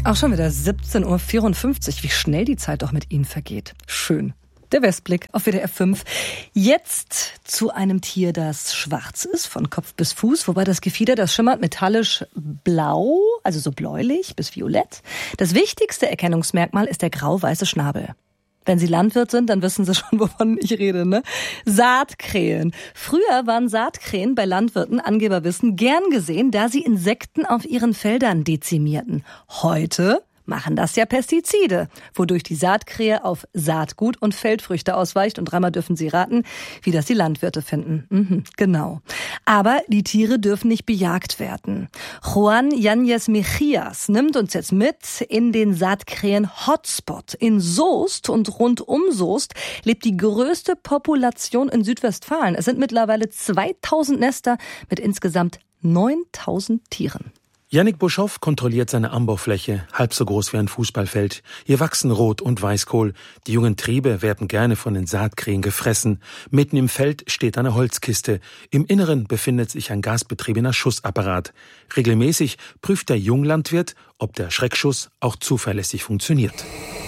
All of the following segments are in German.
Auch schon wieder 17.54 Uhr. Wie schnell die Zeit doch mit Ihnen vergeht. Schön. Der Westblick auf WDR 5. Jetzt zu einem Tier, das schwarz ist, von Kopf bis Fuß, wobei das Gefieder, das schimmert metallisch blau, also so bläulich bis violett. Das wichtigste Erkennungsmerkmal ist der grau-weiße Schnabel. Wenn Sie Landwirt sind, dann wissen Sie schon, wovon ich rede, ne? Saatkrähen. Früher waren Saatkrähen bei Landwirten, Angeberwissen, gern gesehen, da sie Insekten auf ihren Feldern dezimierten. Heute machen das ja Pestizide, wodurch die Saatkrähe auf Saatgut und Feldfrüchte ausweicht. Und dreimal dürfen Sie raten, wie das die Landwirte finden. Genau. Aber die Tiere dürfen nicht bejagt werden. Juan Yáñez Mejías nimmt uns jetzt mit in den Saatkrähen-Hotspot. In Soest und rund um Soest lebt die größte Population in Südwestfalen. Es sind mittlerweile 2000 Nester mit insgesamt 9000 Tieren. Jannik Buschow kontrolliert seine Anbaufläche, halb so groß wie ein Fußballfeld. Hier wachsen Rot- und Weißkohl. Die jungen Triebe werden gerne von den Saatkrähen gefressen. Mitten im Feld steht eine Holzkiste. Im Inneren befindet sich ein gasbetriebener Schussapparat. Regelmäßig prüft der Junglandwirt, ob der Schreckschuss auch zuverlässig funktioniert.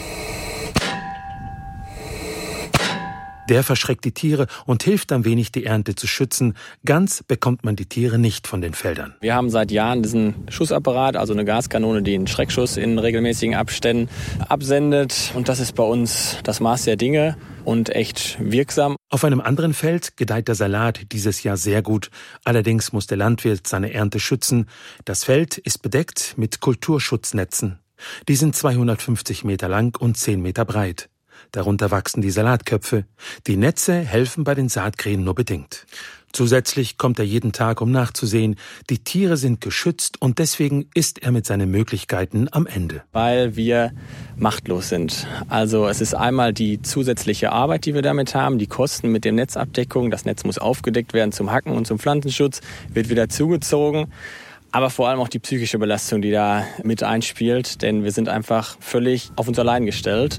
Der verschreckt die Tiere und hilft ein wenig, die Ernte zu schützen. Ganz bekommt man die Tiere nicht von den Feldern. Wir haben seit Jahren diesen Schussapparat, also eine Gaskanone, die einen Schreckschuss in regelmäßigen Abständen absendet. Und das ist bei uns das Maß der Dinge und echt wirksam. Auf einem anderen Feld gedeiht der Salat dieses Jahr sehr gut. Allerdings muss der Landwirt seine Ernte schützen. Das Feld ist bedeckt mit Kulturschutznetzen. Die sind 250 Meter lang und 10 Meter breit. Darunter wachsen die Salatköpfe. Die Netze helfen bei den Saatkrähen nur bedingt. Zusätzlich kommt er jeden Tag, um nachzusehen. Die Tiere sind geschützt und deswegen ist er mit seinen Möglichkeiten am Ende. Weil wir machtlos sind. Also es ist einmal die zusätzliche Arbeit, die wir damit haben, die Kosten mit der Netzabdeckung. Das Netz muss aufgedeckt werden zum Hacken und zum Pflanzenschutz, wird wieder zugezogen. Aber vor allem auch die psychische Belastung, die da mit einspielt, denn wir sind einfach völlig auf uns allein gestellt.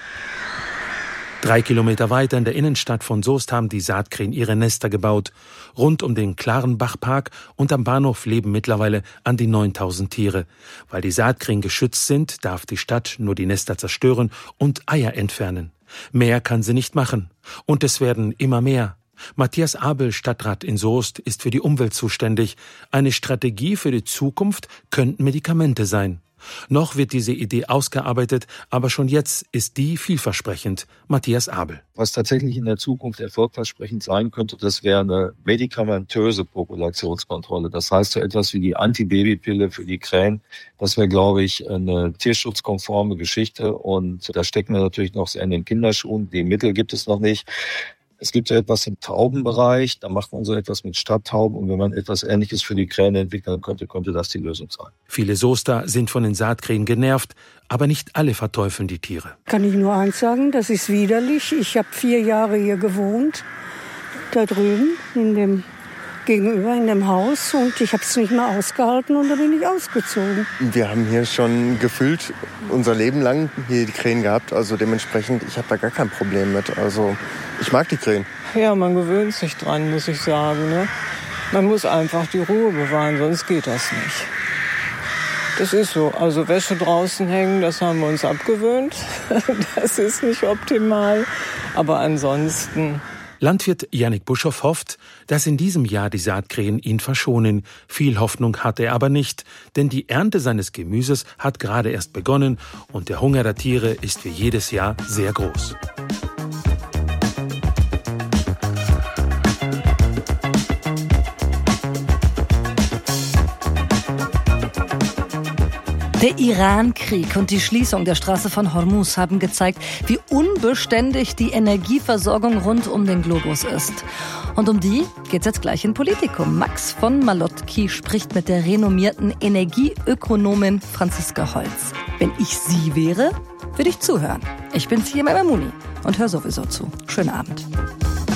3 Kilometer weiter in der Innenstadt von Soest haben die Saatkrähen ihre Nester gebaut. Rund um den Klarenbachpark und am Bahnhof leben mittlerweile an die 9000 Tiere. Weil die Saatkrähen geschützt sind, darf die Stadt nur die Nester zerstören und Eier entfernen. Mehr kann sie nicht machen. Und es werden immer mehr. Matthias Abel, Stadtrat in Soest, ist für die Umwelt zuständig. Eine Strategie für die Zukunft könnten Medikamente sein. Noch wird diese Idee ausgearbeitet, aber schon jetzt ist die vielversprechend. Matthias Abel. Was tatsächlich in der Zukunft erfolgversprechend sein könnte, das wäre eine medikamentöse Populationskontrolle. Das heißt so etwas wie die Antibabypille für die Krähen. Das wäre, glaube ich, eine tierschutzkonforme Geschichte. Und da stecken wir natürlich noch sehr in den Kinderschuhen. Die Mittel gibt es noch nicht. Es gibt ja etwas im Taubenbereich, da macht man so etwas mit Stadttauben. Und wenn man etwas Ähnliches für die Krähen entwickeln könnte das die Lösung sein. Viele Soester sind von den Saatkrähen genervt, aber nicht alle verteufeln die Tiere. Kann ich nur eins sagen, das ist widerlich. Ich habe 4 Jahre hier gewohnt, da drüben gegenüber in dem Haus. Und ich habe es nicht mehr ausgehalten und da bin ich ausgezogen. Wir haben hier schon gefühlt unser Leben lang hier die Krähen gehabt. Also dementsprechend, ich habe da gar kein Problem mit. Also ich mag die Krähen. Ja, man gewöhnt sich dran, muss ich sagen. Ne? Man muss einfach die Ruhe bewahren, sonst geht das nicht. Das ist so. Also Wäsche draußen hängen, das haben wir uns abgewöhnt. Das ist nicht optimal. Aber ansonsten... Landwirt Jannik Buschow hofft, dass in diesem Jahr die Saatkrähen ihn verschonen. Viel Hoffnung hat er aber nicht, denn die Ernte seines Gemüses hat gerade erst begonnen und der Hunger der Tiere ist wie jedes Jahr sehr groß. Der Iran-Krieg und die Schließung der Straße von Hormuz haben gezeigt, wie unbeständig die Energieversorgung rund um den Globus ist. Und um die geht's jetzt gleich in Politikum. Max von Malotki spricht mit der renommierten Energieökonomin Franziska Holz. Wenn ich sie wäre, würde ich zuhören. Ich bin Siyama Mamuni und höre sowieso zu. Schönen Abend.